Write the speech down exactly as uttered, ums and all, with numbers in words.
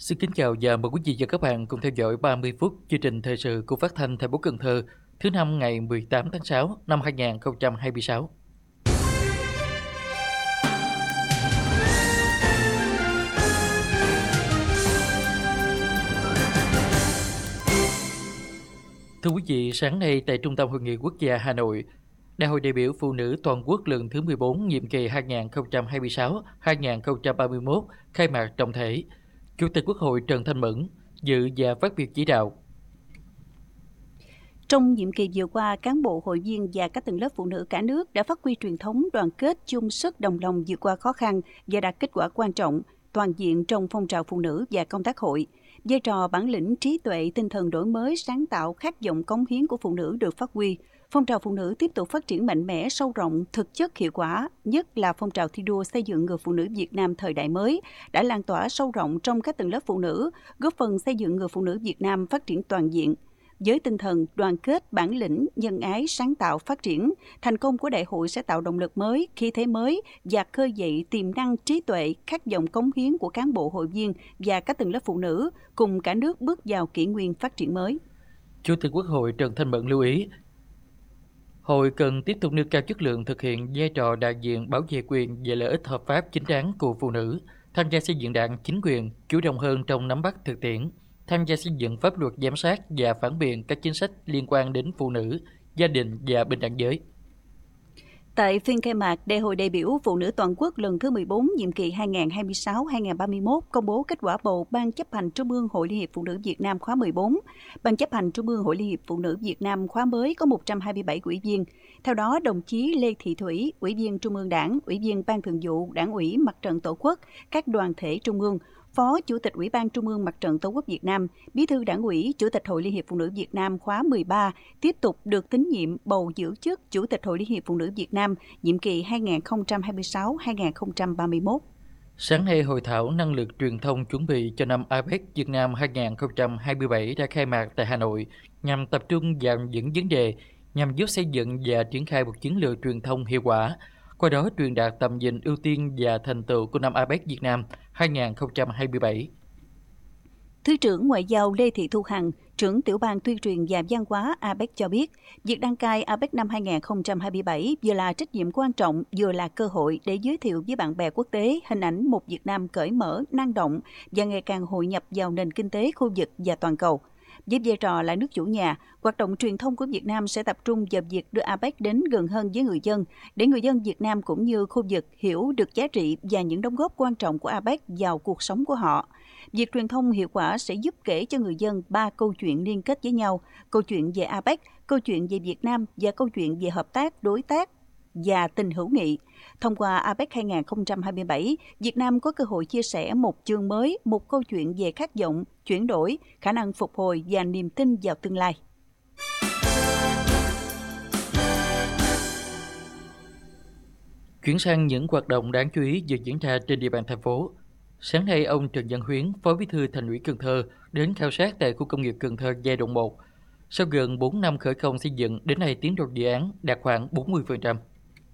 Xin kính chào và mời quý vị và các bạn cùng theo dõi ba mươi phút chương trình thời sự của Phát thanh Thành phố Cần Thơ thứ năm ngày mười tám tháng sáu năm hai nghìn không trăm hai mươi sáu. Thưa quý vị, sáng nay tại Trung tâm Hội nghị Quốc gia Hà Nội, Đại hội đại biểu Phụ nữ toàn quốc lần thứ mười bốn nhiệm kỳ hai nghìn không trăm hai mươi sáu đến hai nghìn không trăm ba mươi mốt khai mạc trọng thể. Chủ tịch Quốc hội Trần Thanh Mẫn dự và phát biểu chỉ đạo. Trong nhiệm kỳ vừa qua, cán bộ, hội viên và các tầng lớp phụ nữ cả nước đã phát huy truyền thống đoàn kết, chung sức đồng lòng vượt qua khó khăn và đạt kết quả quan trọng, toàn diện trong phong trào phụ nữ và công tác hội. Vai trò bản lĩnh, trí tuệ, tinh thần đổi mới, sáng tạo, khát vọng cống hiến của phụ nữ được phát huy. Phong trào phụ nữ tiếp tục phát triển mạnh mẽ, sâu rộng, thực chất hiệu quả, nhất là phong trào thi đua xây dựng người phụ nữ Việt Nam thời đại mới, đã lan tỏa sâu rộng trong các tầng lớp phụ nữ, góp phần xây dựng người phụ nữ Việt Nam phát triển toàn diện. Với tinh thần đoàn kết, bản lĩnh, nhân ái, sáng tạo, phát triển, thành công của đại hội sẽ tạo động lực mới, khí thế mới và khơi dậy tiềm năng, trí tuệ, khát vọng cống hiến của cán bộ, hội viên và các tầng lớp phụ nữ, cùng cả nước bước vào kỷ nguyên phát triển mới. Chủ tịch Quốc hội Trần Thanh Mẫn lưu ý, Hội cần tiếp tục nêu cao chất lượng thực hiện vai trò đại diện bảo vệ quyền và lợi ích hợp pháp chính đáng của phụ nữ, tham gia xây dựng đảng, chính quyền, chủ động hơn trong nắm bắt thực tiễn, tham gia xây dựng pháp luật giám sát và phản biện các chính sách liên quan đến phụ nữ, gia đình và bình đẳng giới. Tại phiên khai mạc, Đại hội đại biểu Phụ nữ toàn quốc lần thứ mười bốn nhiệm kỳ hai nghìn không trăm hai mươi sáu đến hai nghìn không trăm ba mươi mốt công bố kết quả bầu Ban chấp hành Trung ương Hội Liên hiệp Phụ nữ Việt Nam khóa mười bốn. Ban chấp hành Trung ương Hội Liên hiệp Phụ nữ Việt Nam khóa mới có một trăm hai mươi bảy ủy viên. Theo đó, đồng chí Lê Thị Thủy, Ủy viên Trung ương Đảng, Ủy viên Ban Thường vụ Đảng ủy Mặt trận Tổ quốc, các đoàn thể Trung ương, Phó Chủ tịch Ủy ban Trung ương Mặt trận Tổ quốc Việt Nam, Bí thư Đảng ủy, Chủ tịch Hội Liên hiệp Phụ nữ Việt Nam khóa mười ba tiếp tục được tín nhiệm bầu giữ chức Chủ tịch Hội Liên hiệp Phụ nữ Việt Nam nhiệm kỳ hai nghìn không trăm hai mươi sáu đến hai nghìn không trăm ba mươi mốt. Sáng nay, hội thảo năng lực truyền thông chuẩn bị cho năm a pếch Việt Nam hai nghìn không trăm hai mươi bảy đã khai mạc tại Hà Nội nhằm tập trung vào những vấn đề nhằm giúp xây dựng và triển khai một chiến lược truyền thông hiệu quả, qua đó truyền đạt tầm nhìn ưu tiên và thành tựu của năm a pếch Việt Nam hai nghìn không trăm hai mươi bảy. Thứ trưởng Ngoại giao Lê Thị Thu Hằng, trưởng tiểu ban tuyên truyền và văn hóa a pếch cho biết, việc đăng cai a pếch năm hai nghìn không trăm hai mươi bảy vừa là trách nhiệm quan trọng, vừa là cơ hội để giới thiệu với bạn bè quốc tế hình ảnh một Việt Nam cởi mở, năng động và ngày càng hội nhập vào nền kinh tế khu vực và toàn cầu. Với vai trò là nước chủ nhà, hoạt động truyền thông của Việt Nam sẽ tập trung vào việc đưa a pếch đến gần hơn với người dân, để người dân Việt Nam cũng như khu vực hiểu được giá trị và những đóng góp quan trọng của a pếch vào cuộc sống của họ. Việc truyền thông hiệu quả sẽ giúp kể cho người dân ba câu chuyện liên kết với nhau, câu chuyện về a pếch, câu chuyện về Việt Nam và câu chuyện về hợp tác, đối tác và tình hữu nghị. Thông qua a pếch hai nghìn không trăm hai mươi bảy, Việt Nam có cơ hội chia sẻ một chương mới, một câu chuyện về khát vọng, chuyển đổi, khả năng phục hồi và niềm tin vào tương lai. Chuyển sang những hoạt động đáng chú ý vừa diễn ra trên địa bàn thành phố. Sáng nay, ông Trần Văn Huyến, Phó Bí thư Thành ủy Cần Thơ, đến khảo sát tại khu công nghiệp Cần Thơ giai đoạn một. Sau gần bốn năm khởi công xây dựng, đến nay tiến độ dự án đạt khoảng bốn mươi phần trăm.